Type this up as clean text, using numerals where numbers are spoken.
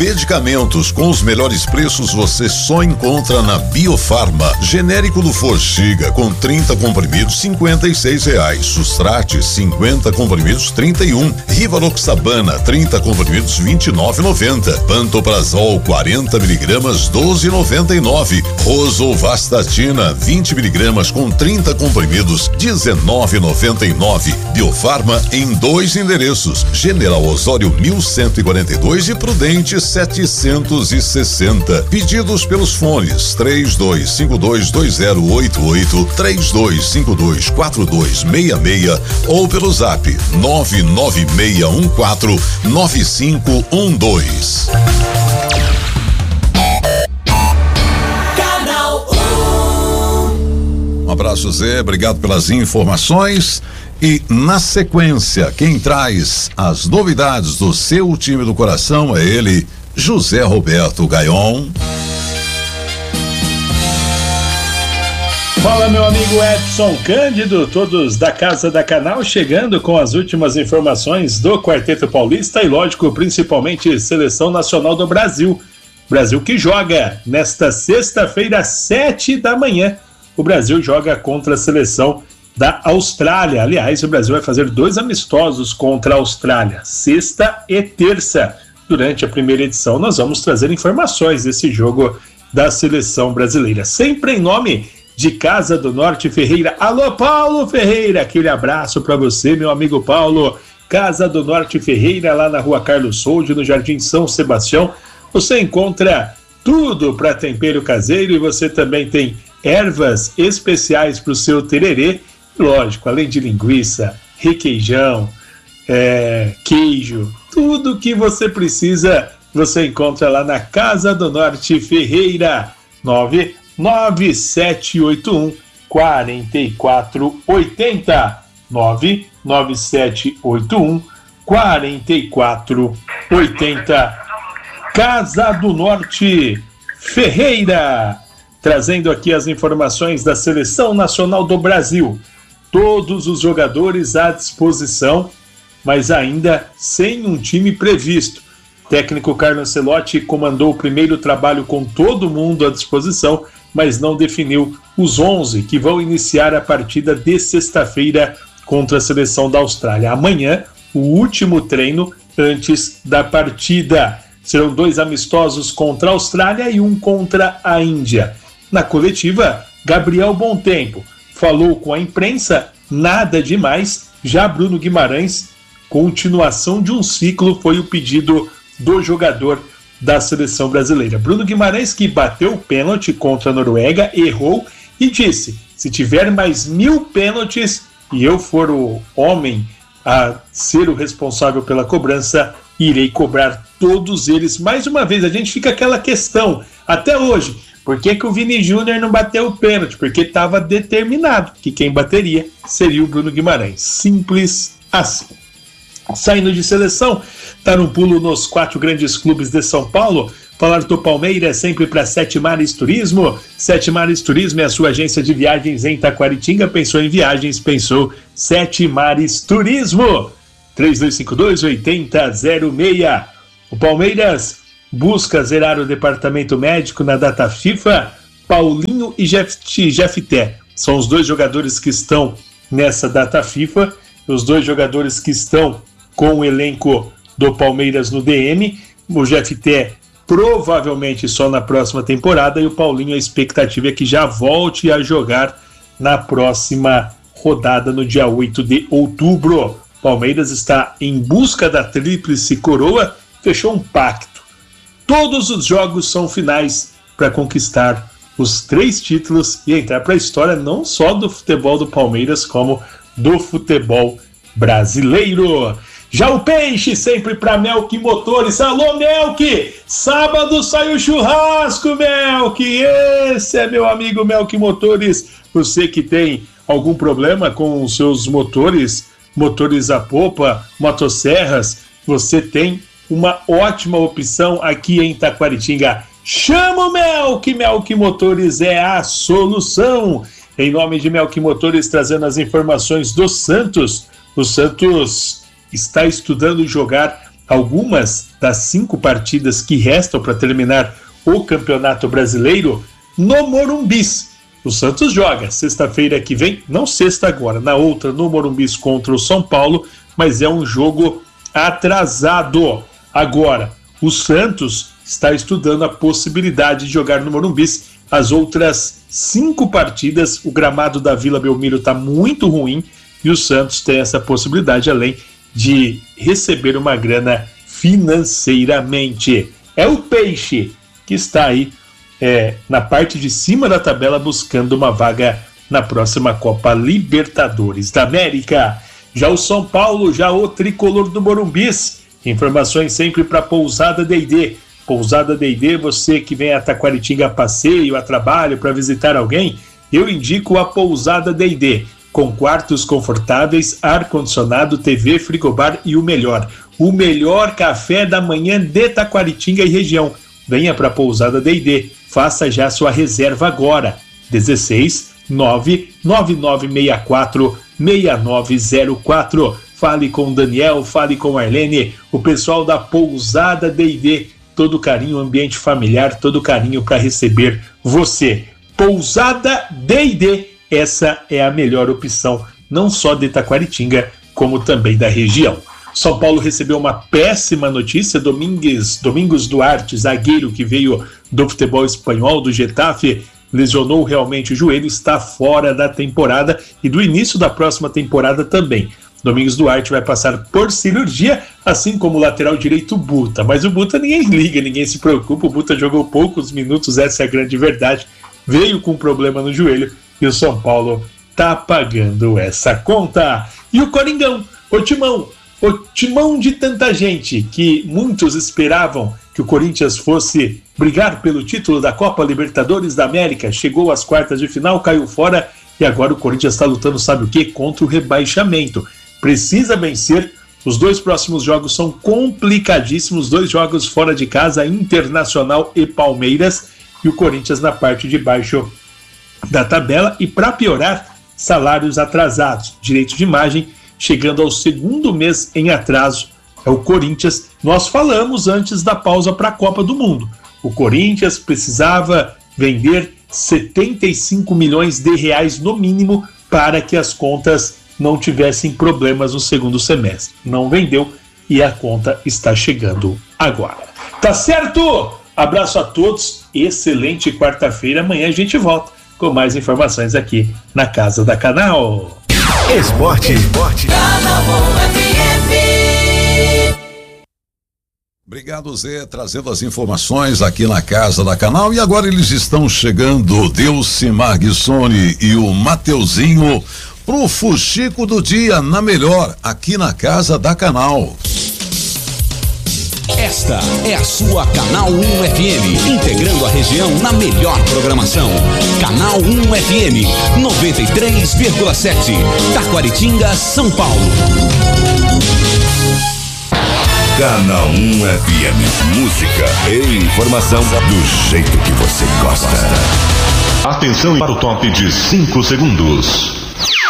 Medicamentos com os melhores preços você só encontra na Biofarma. Genérico do Forxiga com 30 comprimidos, R$56. Sustrate, 50 comprimidos, 31. Rivaloxabana, 30 comprimidos, R$29,90. Pantoprazol, 40 miligramas, R$12,99. Rosuvastatina, 20 miligramas com 30 comprimidos, R$19,99. Biofarma em 2 endereços: General Osório 1142 e Prudente 760. Pedidos pelos fones 32522088, 32524266 ou pelo zap 996149512. Um abraço, Zé, obrigado pelas informações. E na sequência, quem traz as novidades do seu time do coração é ele, José Roberto Gaion. Fala, meu amigo Edson Cândido, todos da Casa da Canal, chegando com as últimas informações do Quarteto Paulista e, lógico, principalmente Seleção Nacional do Brasil. Brasil que joga nesta sexta-feira, 7 da manhã. O Brasil joga contra a seleção da Austrália. Aliás, o Brasil vai fazer 2 amistosos contra a Austrália, sexta e terça. Durante a primeira edição, nós vamos trazer informações desse jogo da seleção brasileira. Sempre em nome de Casa do Norte Ferreira. Alô, Paulo Ferreira, aquele abraço para você, meu amigo Paulo. Casa do Norte Ferreira, lá na Rua Carlos Soldi, no Jardim São Sebastião. Você encontra tudo para tempero caseiro e você também tem ervas especiais para o seu tererê. Lógico, além de linguiça, requeijão, queijo, tudo que você precisa, você encontra lá na Casa do Norte Ferreira. 99781 4480. 99781 4480. Casa do Norte Ferreira, trazendo aqui as informações da Seleção Nacional do Brasil. Todos os jogadores à disposição, mas ainda sem um time previsto. O técnico Carlo Ancelotti comandou o primeiro trabalho com todo mundo à disposição, mas não definiu os 11 que vão iniciar a partida de sexta-feira contra a seleção da Austrália. Amanhã, o último treino antes da partida. Serão 2 amistosos contra a Austrália e 1 contra a Índia. Na coletiva, Gabriel Bontempo falou com a imprensa, nada demais. Já Bruno Guimarães, continuação de um ciclo, foi o pedido do jogador da seleção brasileira. Bruno Guimarães, que bateu o pênalti contra a Noruega, errou e disse: se tiver mais 1000 pênaltis e eu for o homem a ser o responsável pela cobrança, irei cobrar todos eles. Mais uma vez, a gente fica aquela questão, até hoje, por que o Vini Júnior não bateu o pênalti? Porque estava determinado que quem bateria seria o Bruno Guimarães. Simples assim. Saindo de seleção, dar um pulo nos 4 grandes clubes de São Paulo. Falar do Palmeiras sempre para Sete Mares Turismo. Sete Mares Turismo é a sua agência de viagens em Taquaritinga. Pensou em viagens, pensou Sete Mares Turismo. 3252-8006. O Palmeiras busca zerar o departamento médico na data FIFA. Paulinho e Jefté são os 2 jogadores que estão nessa data FIFA. Os 2 jogadores que estão com o elenco do Palmeiras no DM. O Jefté provavelmente só na próxima temporada, e o Paulinho, a expectativa é que já volte a jogar na próxima rodada, no dia 8 de outubro. Palmeiras está em busca da tríplice coroa, fechou um pacto. Todos os jogos são finais para conquistar os 3 títulos e entrar para a história não só do futebol do Palmeiras, como do futebol brasileiro. Já o Peixe, sempre para Melk Motores. Alô, Melk! Sábado sai o churrasco, Melk! Esse é meu amigo Melk Motores. Você que tem algum problema com os seus motores a popa, motosserras, você tem uma ótima opção aqui em Taquaritinga. Chama o Melk! Melk Motores é a solução. Em nome de Melk Motores, trazendo as informações do Santos. O Santos está estudando jogar algumas das 5 partidas que restam para terminar o Campeonato Brasileiro no Morumbis. O Santos joga sexta-feira que vem, não sexta agora, na outra no Morumbis contra o São Paulo, mas é um jogo atrasado. Agora, o Santos está estudando a possibilidade de jogar no Morumbis as outras 5 partidas. O gramado da Vila Belmiro está muito ruim e o Santos tem essa possibilidade, além de receber uma grana financeiramente. É o Peixe que está aí na parte de cima da tabela buscando uma vaga na próxima Copa Libertadores da América. Já o São Paulo, já o tricolor do Morumbis, informações sempre para Pousada D&D. Pousada D&D, você que vem a Taquaritinga a passeio, a trabalho, para visitar alguém, eu indico a Pousada D&D, com quartos confortáveis, ar-condicionado, TV, frigobar e o melhor café da manhã de Taquaritinga e região. Venha para a Pousada D&D, faça já sua reserva agora, 16-99964-6904. Fale com Daniel, fale com Arlene, o pessoal da Pousada D&D, todo carinho, ambiente familiar, todo carinho para receber você. Pousada D&D, essa é a melhor opção, não só de Taquaritinga, como também da região. São Paulo recebeu uma péssima notícia. Domingos Duarte, zagueiro que veio do futebol espanhol, do Getafe, lesionou realmente o joelho, está fora da temporada e do início da próxima temporada também. Domingos Duarte vai passar por cirurgia, assim como o lateral direito Buta. Mas o Buta ninguém liga, ninguém se preocupa. O Buta jogou poucos minutos, essa é a grande verdade. Veio com problema no joelho e o São Paulo tá pagando essa conta. E o Coringão, o timão de tanta gente, que muitos esperavam que o Corinthians fosse brigar pelo título da Copa Libertadores da América, chegou às quartas de final, caiu fora e agora o Corinthians está lutando, sabe o quê? Contra o rebaixamento. Precisa vencer, os 2 próximos jogos são complicadíssimos, 2 jogos fora de casa, Internacional e Palmeiras, e o Corinthians na parte de baixo da tabela, e para piorar, salários atrasados, direito de imagem, chegando ao 2º mês em atraso, é o Corinthians. Nós falamos antes da pausa para a Copa do Mundo. O Corinthians precisava vender 75 milhões de reais no mínimo para que as contas não tivessem problemas no 2º semestre. Não vendeu e a conta está chegando agora. Tá certo? Abraço a todos, excelente quarta-feira. Amanhã a gente volta com mais informações aqui na Casa da Canal. Esporte. Obrigado, Zé, trazendo as informações aqui na Casa da Canal. E agora eles estão chegando, Delcimar Guissoni e o Mateuzinho, pro Fuxico do Dia, na melhor, aqui na Casa da Canal. Esta é a sua Canal 1 FM, integrando a região na melhor programação. Canal 1 FM, 93,7, Taquaritinga, São Paulo. Canal 1 FM, música e informação do jeito que você gosta. Atenção para o top de 5 segundos.